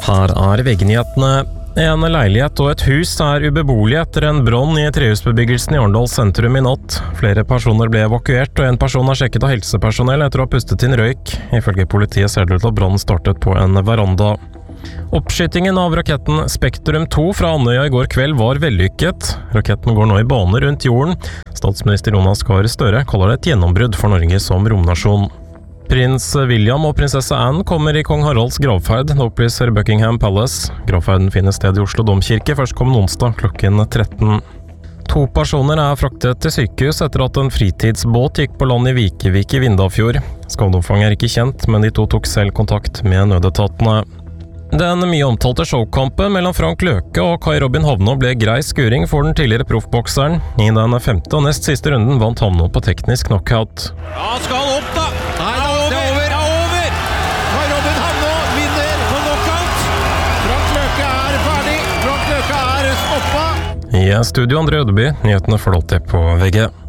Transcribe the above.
Her VG-nyhetene. En leilighet og et hus ubeboelig etter en brann i trehusbebyggelsen i Arendal sentrum i natt. Flere personer ble evakuert, og en person sjekket av helsepersonell etter å ha pustet inn røyk. Ifølge politiet ser det ut til at brannen startet på en veranda. Oppskytingen av raketten Spektrum 2 fra Andøya i går kveld var vellykket. Raketten går nå i bane rundt jorden. Statsminister Jonas Gahr Støre kaller det et gjennombrudd for Norge som romnasjon. Prins William og prinsesse Anne kommer i kong Haralds gravferd, det opplyser Buckingham Palace. Gravferden finner sted i Oslo Domkirke førstkommende onsdag klokken 13. 2 personer fraktet til sykehus etter at en fritidsbåt gikk på land i Vikevik i Vindafjord. Skadeomfanget ikke kjent, men de 2 tok selv kontakt med nødetatene. Den mye omtalte showkampen mellom Frank Løke og Kai Robin Havnå ble grei skuring for den tidligere proffbokseren. I den 5. og nest siste runden vant Havnå på teknisk knockout. Ja, skal han opp da! Nei, det er over! Kai Robin Havnå vinner på knockout! Frank Løke ferdig! Frank Løke stoppa! I studio André Ødeby, nyhetene får du alltid på VG.